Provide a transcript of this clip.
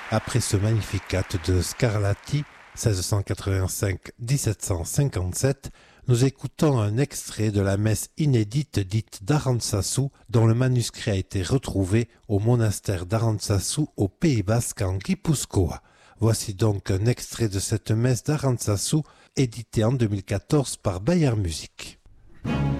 Après ce Magnificat de Scarlatti, 1685-1757, nous écoutons un extrait de la messe inédite dite d'Arantzazu, dont le manuscrit a été retrouvé au monastère d'Arantzazu au Pays Basque en Guipuscoa. Voici donc un extrait de cette messe d'Arantzazu, éditée en 2014 par Bayer Music.